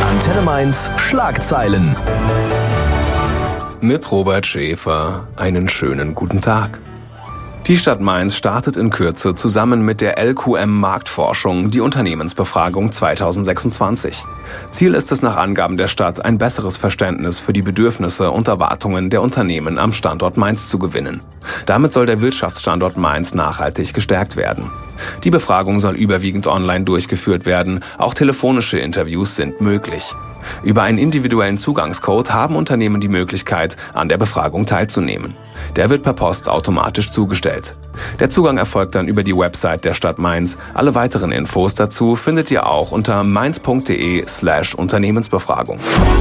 Antenne Mainz Schlagzeilen. Mit Robert Schäfer einen schönen guten Tag. Die Stadt Mainz startet in Kürze zusammen mit der LQM Marktforschung die Unternehmensbefragung 2026. Ziel ist es nach Angaben der Stadt, ein besseres Verständnis für die Bedürfnisse und Erwartungen der Unternehmen am Standort Mainz zu gewinnen. Damit soll der Wirtschaftsstandort Mainz nachhaltig gestärkt werden. Die Befragung soll überwiegend online durchgeführt werden, auch telefonische Interviews sind möglich. Über einen individuellen Zugangscode haben Unternehmen die Möglichkeit, an der Befragung teilzunehmen. Der wird per Post automatisch zugestellt. Der Zugang erfolgt dann über die Website der Stadt Mainz. Alle weiteren Infos dazu findet ihr auch unter mainz.de/Unternehmensbefragung.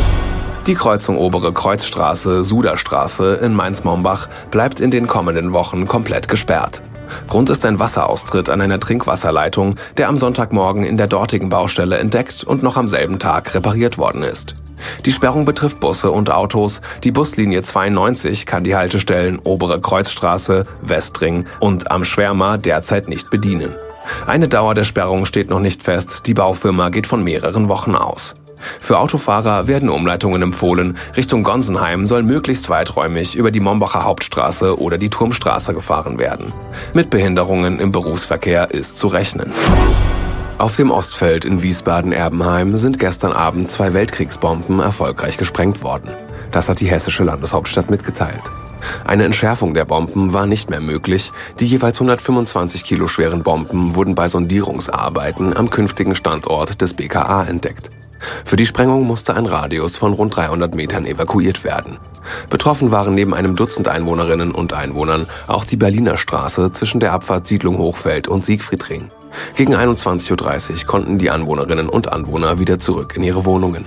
Die Kreuzung Obere Kreuzstraße-Suderstraße in Mainz-Mombach bleibt in den kommenden Wochen komplett gesperrt. Grund ist ein Wasseraustritt an einer Trinkwasserleitung, der am Sonntagmorgen in der dortigen Baustelle entdeckt und noch am selben Tag repariert worden ist. Die Sperrung betrifft Busse und Autos. Die Buslinie 92 kann die Haltestellen Obere Kreuzstraße, Westring und Am Schwärmer derzeit nicht bedienen. Eine Dauer der Sperrung steht noch nicht fest, die Baufirma geht von mehreren Wochen aus. Für Autofahrer werden Umleitungen empfohlen. Richtung Gonsenheim soll möglichst weiträumig über die Mombacher Hauptstraße oder die Turmstraße gefahren werden. Mit Behinderungen im Berufsverkehr ist zu rechnen. Auf dem Ostfeld in Wiesbaden-Erbenheim sind gestern Abend 2 Weltkriegsbomben erfolgreich gesprengt worden. Das hat die hessische Landeshauptstadt mitgeteilt. Eine Entschärfung der Bomben war nicht mehr möglich. Die jeweils 125 Kilo schweren Bomben wurden bei Sondierungsarbeiten am künftigen Standort des BKA entdeckt. Für die Sprengung musste ein Radius von rund 300 Metern evakuiert werden. Betroffen waren neben einem Dutzend Einwohnerinnen und Einwohnern auch die Berliner Straße zwischen der Abfahrt Siedlung Hochfeld und Siegfriedring. Gegen 21:30 Uhr konnten die Anwohnerinnen und Anwohner wieder zurück in ihre Wohnungen.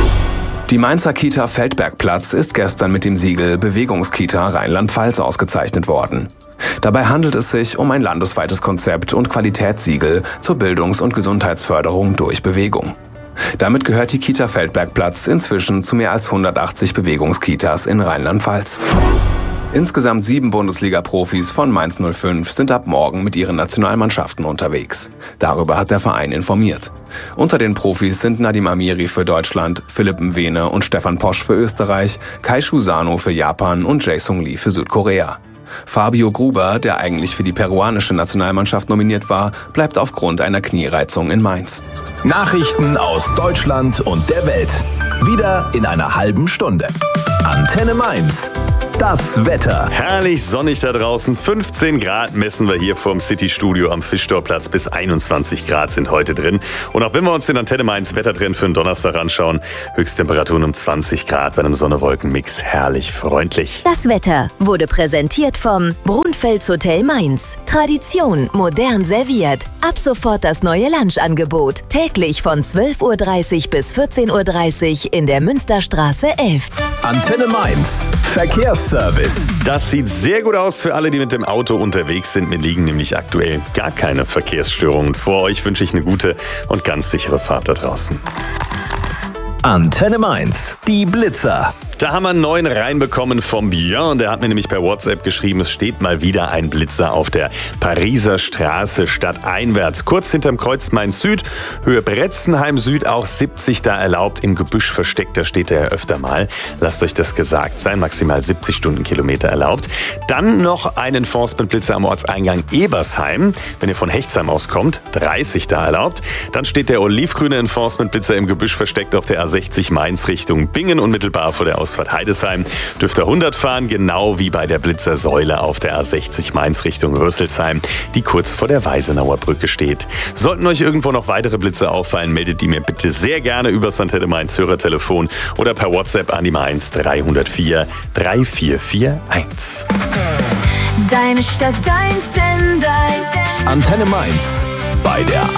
Die Mainzer Kita Feldbergplatz ist gestern mit dem Siegel Bewegungskita Rheinland-Pfalz ausgezeichnet worden. Dabei handelt es sich um ein landesweites Konzept und Qualitätssiegel zur Bildungs- und Gesundheitsförderung durch Bewegung. Damit gehört die Kita Feldbergplatz inzwischen zu mehr als 180 Bewegungskitas in Rheinland-Pfalz. Insgesamt 7 Bundesliga-Profis von Mainz 05 sind ab morgen mit ihren Nationalmannschaften unterwegs. Darüber hat der Verein informiert. Unter den Profis sind Nadim Amiri für Deutschland, Philipp Mwene und Stefan Posch für Österreich, Kaishu Sano für Japan und Jae-Sung Lee für Südkorea. Fabio Gruber, der eigentlich für die peruanische Nationalmannschaft nominiert war, bleibt aufgrund einer Kniereizung in Mainz. Nachrichten aus Deutschland und der Welt. Wieder in einer halben Stunde. Antenne Mainz. Das Wetter. Herrlich sonnig da draußen. 15 Grad messen wir hier vorm City-Studio am Fischtorplatz. Bis 21 Grad sind heute drin. Und auch wenn wir uns den Antenne Mainz Wettertrend für den Donnerstag anschauen, Höchsttemperaturen um 20 Grad bei einem Sonne-Wolken-Mix. Herrlich freundlich. Das Wetter wurde präsentiert vom Brunfels Hotel Mainz. Tradition modern serviert. Ab sofort das neue Lunchangebot. Täglich von 12:30 Uhr bis 14:30 Uhr in der Münsterstraße 11. Antenne Mainz. Verkehrsservice. Das sieht sehr gut aus für alle, die mit dem Auto unterwegs sind. Mir liegen nämlich aktuell gar keine Verkehrsstörungen vor. Euch wünsche ich eine gute und ganz sichere Fahrt da draußen. Antenne Mainz. Die Blitzer. Da haben wir einen neuen reinbekommen vom Björn. Der hat mir nämlich per WhatsApp geschrieben, es steht mal wieder ein Blitzer auf der Pariser Straße stadteinwärts. Kurz hinterm Kreuz Mainz Süd, Höhe Bretzenheim Süd, auch 70 da erlaubt, im Gebüsch versteckt, da steht er ja öfter mal. Lasst euch das gesagt sein, maximal 70 Stundenkilometer erlaubt. Dann noch ein Enforcement-Blitzer am Ortseingang Ebersheim. Wenn ihr von Hechtsheim aus kommt, 30 da erlaubt. Dann steht der olivgrüne Enforcement-Blitzer im Gebüsch versteckt auf der A60 Mainz Richtung Bingen, unmittelbar vor der Ausfahrt Heidesheim. Dürft ihr 100 fahren, genau wie bei der Blitzersäule auf der A60 Mainz Richtung Rüsselsheim, die kurz vor der Weisenauer Brücke steht. Sollten euch irgendwo noch weitere Blitze auffallen, meldet die mir bitte sehr gerne über das Antenne Mainz Hörertelefon oder per WhatsApp an die Mainz 304 3441. Deine Stadt, dein Sender. Antenne Mainz. Bei der